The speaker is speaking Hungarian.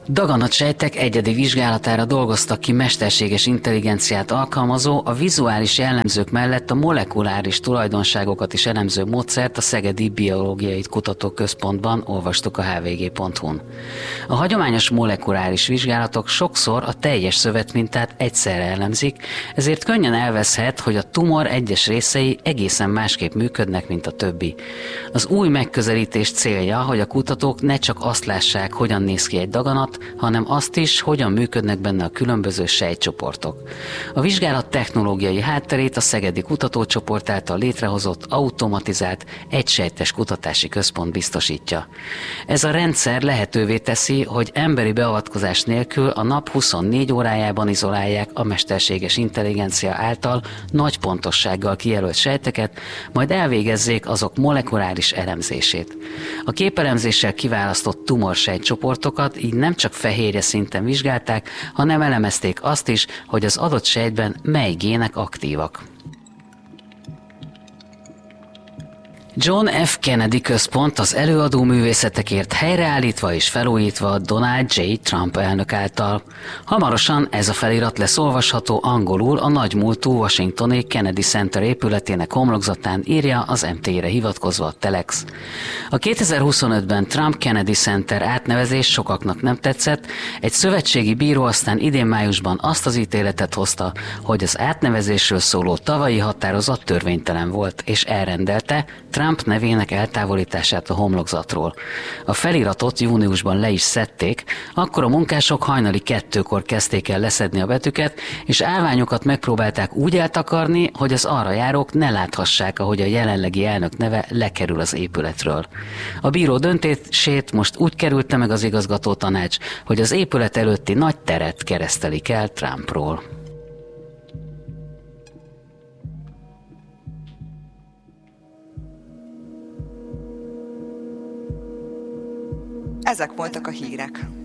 Daganatsejtek egyedi vizsgálatára dolgoztak ki mesterséges intelligenciát alkalmazó, a vizuális jellemzők mellett a molekuláris tulajdonságokat is elemző módszert a Szegedi Biológiai Kutatóközpontban, olvastuk a hvg.hu-n. A hagyományos molekuláris vizsgálatok sokszor a teljes szövetmintát egyszerre elemzik, ezért könnyen elveszhet, hogy a tumor egyes részei egészen másképp működnek, mint a többi. Az új megközelítés célja, hogy a kutatók ne csak azt lássák, hogyan néz ki egy daganat, hanem azt is, hogyan működnek benne a különböző sejtcsoportok. A vizsgálat technológiai hátterét a Szegedi Kutatócsoport által létrehozott automatizált egysejtes kutatási központ biztosítja. Ez a rendszer lehetővé teszi, hogy emberi beavatkozás nélkül a nap 24 órájában izolálják a mesterséges intelligencia által nagy pontossággal kijelölt sejteket, majd elvégezzék azok molekuláris elemzését. A képelemzéssel kiválasztott tumorsejtcsoportokat így nem csak fehérje szinten vizsgálták, hanem elemezték azt is, hogy az adott sejtben mely gének aktívak. John F. Kennedy Központ az előadó művészetekért helyreállítva és felújítva Donald J. Trump elnök által. Hamarosan ez a felirat lesz olvasható angolul a nagymúltú washingtoni Kennedy Center épületének homlokzatán, írja az MT-re hivatkozva a Telex. A 2025-ben Trump Kennedy Center átnevezés sokaknak nem tetszett, egy szövetségi bíró aztán idén májusban azt az ítéletet hozta, hogy az átnevezésről szóló tavalyi határozat törvénytelen volt, és elrendelte Trump nevének eltávolítását a homlokzatról. A feliratot júniusban le is szedték, akkor a munkások hajnali 2-kor kezdték el leszedni a betűket, és állványokat megpróbálták úgy eltakarni, hogy az arra járók ne láthassák, ahogy a jelenlegi elnök neve lekerül az épületről. A bíró döntését most úgy kerülte meg az igazgatótanács, hogy az épület előtti nagy teret keresztelik el Trumpról. Ezek voltak a hírek.